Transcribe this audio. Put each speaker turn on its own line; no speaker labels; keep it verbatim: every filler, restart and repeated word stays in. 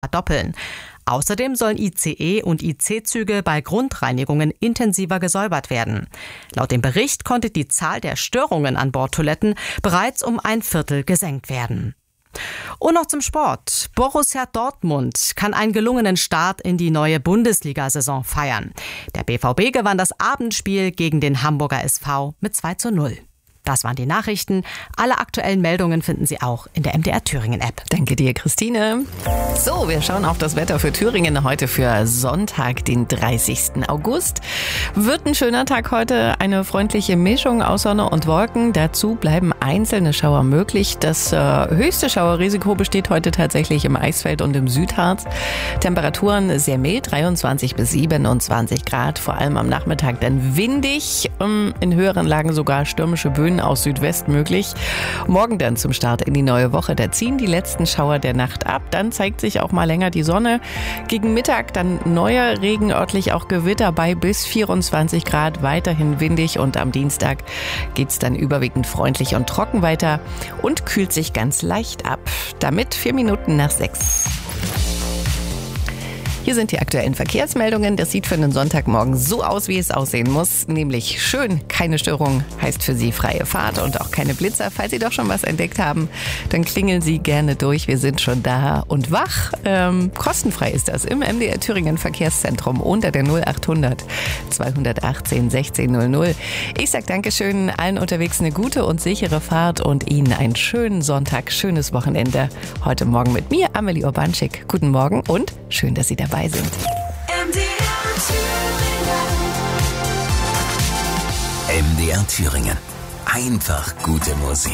verdoppeln. Außerdem sollen I C E- und I C-Züge bei Grundreinigungen intensiver gesäubert werden. Laut dem Bericht konnte die Zahl der Störungen an Bordtoiletten bereits um ein Viertel gesenkt werden. Und noch zum Sport. Borussia Dortmund kann einen gelungenen Start in die neue Bundesliga-Saison feiern. Der B V B gewann das Abendspiel gegen den Hamburger S V mit zwei zu null. Das waren die Nachrichten. Alle aktuellen Meldungen finden Sie auch in der M D R Thüringen App.
Danke dir, Christine. So, wir schauen auf das Wetter für Thüringen heute für Sonntag, den dreißigsten August. Wird ein schöner Tag heute, eine freundliche Mischung aus Sonne und Wolken. Dazu bleiben einzelne Schauer möglich. Das äh, höchste Schauerrisiko besteht heute tatsächlich im Eisfeld und im Südharz. Temperaturen sehr mild, dreiundzwanzig bis siebenundzwanzig Grad. Vor allem am Nachmittag dann windig, ähm, in höheren Lagen sogar stürmische Böen aus Südwest möglich. Morgen dann zum Start in die neue Woche. Da ziehen die letzten Schauer der Nacht ab. Dann zeigt sich auch mal länger die Sonne. Gegen Mittag dann neuer Regen, örtlich auch Gewitter bei bis vierundzwanzig Grad. Weiterhin windig und am Dienstag geht's dann überwiegend freundlich und trocken weiter und kühlt sich ganz leicht ab. Damit vier Minuten nach sechs. Hier sind die aktuellen Verkehrsmeldungen. Das sieht für einen Sonntagmorgen so aus, wie es aussehen muss. Nämlich schön, keine Störung heißt für Sie freie Fahrt und auch keine Blitzer. Falls Sie doch schon was entdeckt haben, dann klingeln Sie gerne durch. Wir sind schon da und wach. Ähm, kostenfrei ist das im M D R Thüringen Verkehrszentrum unter der null achthundert zweihundertachtzehn sechzehn null null. Ich sag Dankeschön, allen unterwegs eine gute und sichere Fahrt und Ihnen einen schönen Sonntag, schönes Wochenende. Heute Morgen mit mir, Amelie Urbanschik. Guten Morgen und schön, dass Sie dabei sind.
M D R Thüringen.
M D R Thüringen. Einfach gute Musik.